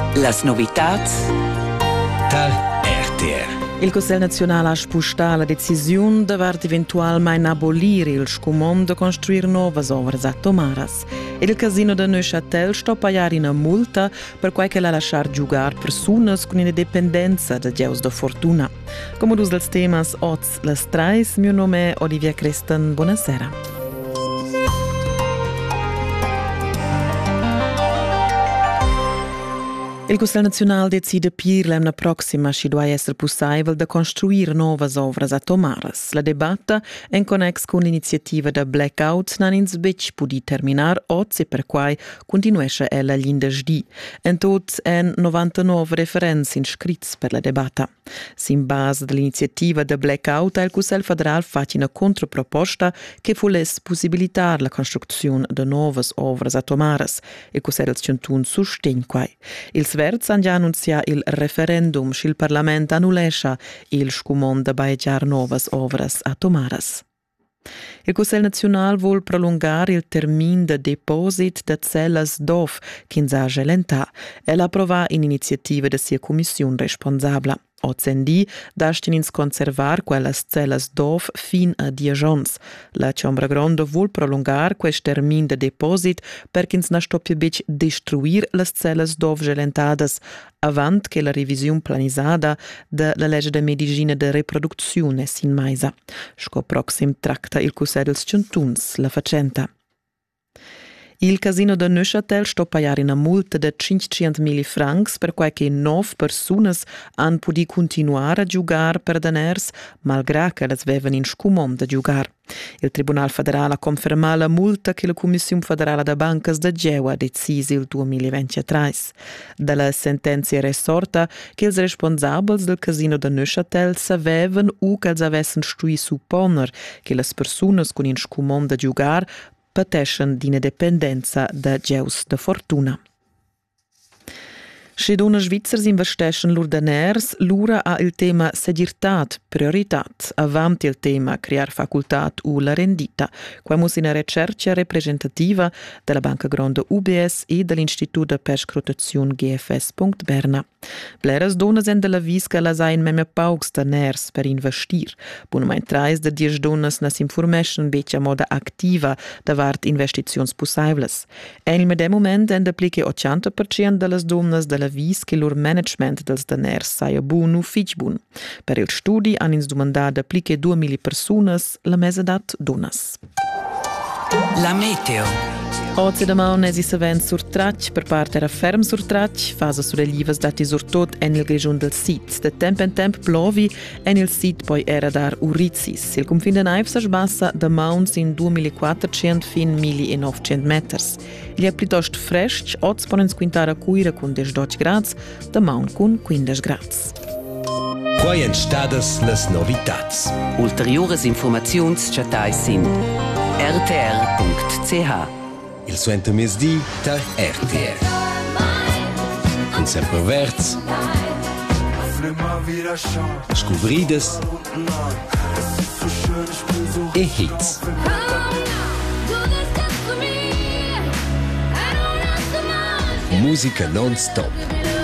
Las novitats tal RTR. Il Consiglio Nazionale ha spostato la decisione di eventualmente abolire il scumon di costruire nuove opere a Tomaras. E il casino di Neuchâtel sta a pagare una multa per quel che la lasciar giocare persone con indipendenza da Deus de Fortuna. Come dus dels temas oz las trais, mio nome è Olivia Creston. Buonasera. Il Consiglio Nazionale decide per l'anno prossimo se deve essere possibile di costruire nuove opere a Tomaras. La debatta in connex con l'iniziativa da Blackout non in sbec può terminare oggi e per cui continuesce ella l'indesdì. In tot en 99 referenze iscritte per la debatta. In base dell'iniziativa da Blackout, il Consiglio federale fa una controproposta che volesse possibilitare la costruzione di nuove opere a Tomaras. Il Consiglio Centun sostegna quai. Il Sverz han già annunciato il referendum se il Parlamento annulesce il scumon da baigiar novas ovras a Tomaras. Il Consiglio Nazionale vuol prolungare il termine de deposit de cellas DOF che ha gelentà e l'approva in iniziativa de sia commissione responsabile. Ocendi dastinins conservar quellas cellas DOF fin a 10 ans. La Ciambra Gronda vuol prolungar quest termin de deposit perché ins na stoppia bec destruir las cellas DOF gelentadas avant che la revisione planisada de la legge de medicina de reproduzione sin maisa. Sco proxim tracta il Consiglio Centuns la facenta. Il casino de Neuchâtel sta a pagare una multa di 500.000 francs per quel che 9 persone hanno potuto continuare a giocare per deners, malgrado che elles avevano in scumon da giocare. Il Tribunal Federale ha confermato la multa che la Commissione Federale da Bancas da Geu ha deciso il 2023. Dalla sentenza è risorta che i responsabili del casino de Neuchâtel sapevano o che els avessero stui supponer che le persone con in scumon da giocare pateixen d'independenza da Deus de Fortuna. Se donne svizzers investeschen lur deners, lura ha il tema segirtat, prioritat, avanti il tema crear facultat u la rendita, quamus in ricerca representativa della Banca Gronda UBS e dell'Istituto de Perscrutazione GFS. Berna. Bleras donnes en della visca las ein meme paucs deners per investir. Bunumain trais de 10 donnes nas information becia moda activa davart investizions possibles. En il medem moment en deplique 80% dellas donnes della vis che lor management dels deners saia bun u fich bun. Per il studi han ins domandà deplique 2.000 personas la mesedat donnas. La meteo. Oggi da maun esi savent sur trach, per parte era ferm sur trach, fasa sur elivas dati sur tot en il grigiun del sit. De temp en temp plovi en il sit poi era dar urizis. Il confin de naiv sa sbassa da maun sin 2.400 fin 1.900 meters. Il è piuttosto fresh, oggi ponens quintara cuira con 12 grads, da maun con 15 grads. Quai entstadas las novitats. Ulteriores informaziuns chatai sin rtr.ch. Il suento mesdì tal RTR. Un sempre verz. Scobrides. E hits. Musica non-stop.